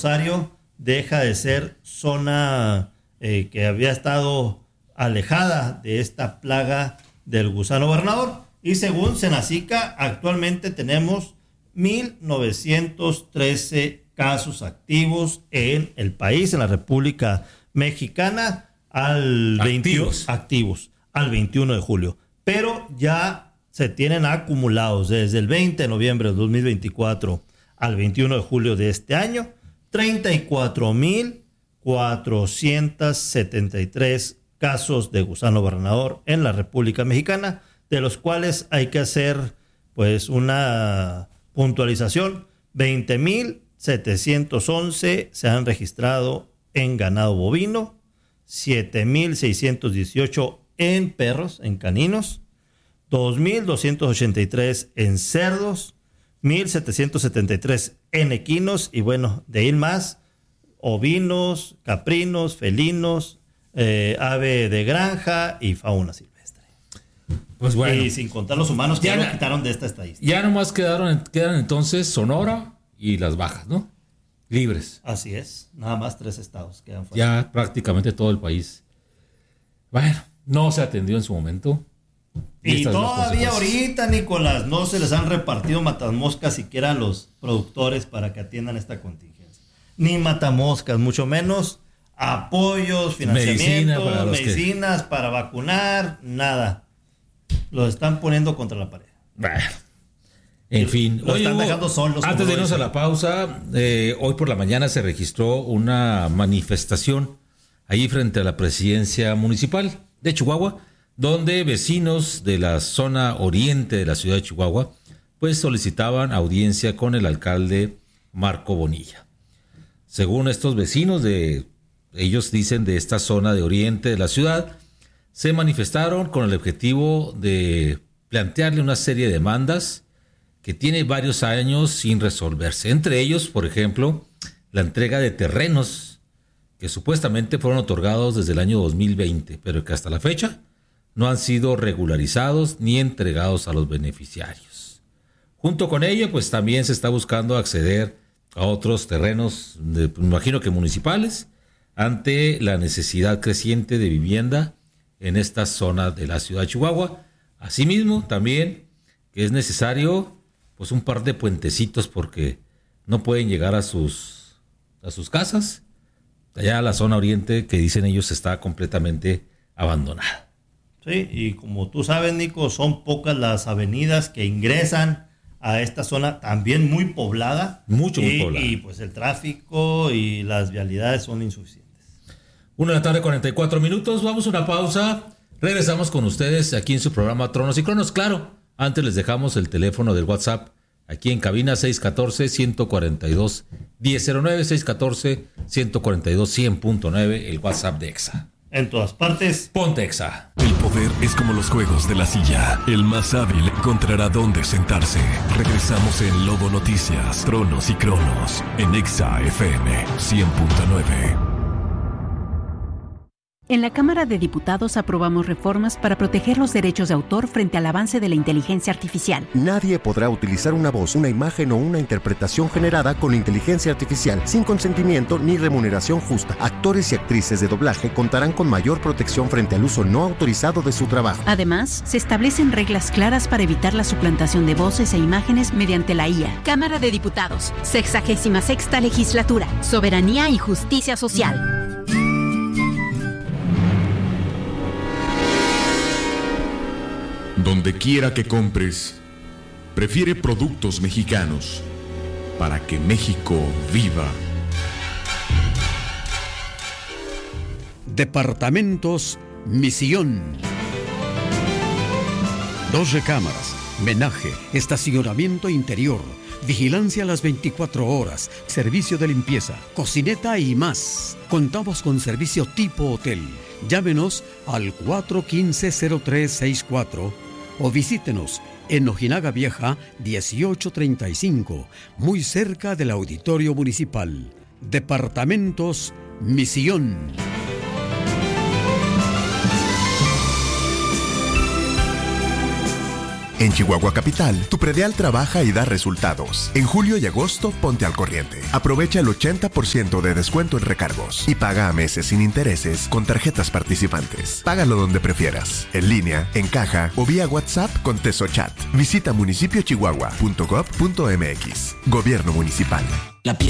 Rosario deja de ser zona que había estado alejada de esta plaga del gusano gobernador. Y según Senacica, actualmente tenemos 1,913 casos activos en el país, en la República Mexicana, al 21 de julio. Pero ya se tienen acumulados desde el 20 de noviembre de 2024 al 21 de julio de este año, 34,473 casos de gusano gobernador en la República Mexicana, de los cuales hay que hacer pues una puntualización. 20,711 se han registrado en ganado bovino, 7,618 en perros, en caninos, 2,283 en cerdos, 1,773 en equinos, y bueno, de ahí más, ovinos, caprinos, felinos, ave de granja y fauna silvestre. Pues bueno. Y sin contar los humanos que ya lo quitaron de esta estadística. Ya nomás quedan entonces Sonora y las Bajas, ¿no? Libres. Así es, nada más 3 estados quedan fuera. Ya prácticamente todo el país. Bueno, no se atendió en su momento. Y todavía ahorita, Nicolás, no se les han repartido matamoscas siquiera a los productores para que atiendan esta contingencia. Ni matamoscas, mucho menos apoyos, financiamientos, medicinas para vacunar, nada. Los están poniendo contra la pared. Bueno, en fin. Lo están dejando solos. Antes de irnos a la pausa, hoy por la mañana se registró una manifestación ahí frente a la presidencia municipal de Chihuahua, donde vecinos de la zona oriente de la ciudad de Chihuahua pues solicitaban audiencia con el alcalde Marco Bonilla. Según estos vecinos, ellos dicen de esta zona de oriente de la ciudad, se manifestaron con el objetivo de plantearle una serie de demandas que tiene varios años sin resolverse. Entre ellos, por ejemplo, la entrega de terrenos que supuestamente fueron otorgados desde el año 2020, pero que hasta la fecha no han sido regularizados ni entregados a los beneficiarios. Junto con ello, pues también se está buscando acceder a otros terrenos, me imagino que municipales, ante la necesidad creciente de vivienda en esta zona de la ciudad de Chihuahua. Asimismo, también que es necesario pues un par de puentecitos porque no pueden llegar a sus casas. Allá la zona oriente, que dicen ellos, está completamente abandonada. Sí, y como tú sabes, Nico, son pocas las avenidas que ingresan a esta zona también muy poblada. Muy poblada. Y pues el tráfico y las vialidades son insuficientes. 1:44 p.m. Vamos a una pausa. Regresamos con ustedes aquí en su programa Tronos y Cronos. Claro, antes les dejamos el teléfono del WhatsApp aquí en cabina 614-142-1009, 614-142-100.9, el WhatsApp de EXA. En todas partes, ponte EXA. El poder es como los juegos de la silla. El más hábil encontrará dónde sentarse. Regresamos en Lobo Noticias, Tronos y Cronos, en EXA FM 100.9. En la Cámara de Diputados aprobamos reformas para proteger los derechos de autor frente al avance de la inteligencia artificial. Nadie podrá utilizar una voz, una imagen o una interpretación generada con inteligencia artificial sin consentimiento ni remuneración justa. Actores y actrices de doblaje contarán con mayor protección frente al uso no autorizado de su trabajo. Además, se establecen reglas claras para evitar la suplantación de voces e imágenes mediante la IA. Cámara de Diputados, 66ª Legislatura, Soberanía y Justicia Social. Donde quiera que compres, prefiere productos mexicanos para que México viva. Departamentos Misión. 2 recámaras, menaje, estacionamiento interior, vigilancia a las 24 horas, servicio de limpieza, cocineta y más. Contamos con servicio tipo hotel. Llámenos al 415-0364 o visítenos en Ojinaga Vieja 1835, muy cerca del Auditorio Municipal. Departamentos Misión. En Chihuahua Capital, tu predial trabaja y da resultados. En julio y agosto, ponte al corriente. Aprovecha el 80% de descuento en recargos y paga a meses sin intereses con tarjetas participantes. Págalo donde prefieras, en línea, en caja o vía WhatsApp con TesoChat. Visita municipiochihuahua.gov.mx. Gobierno Municipal.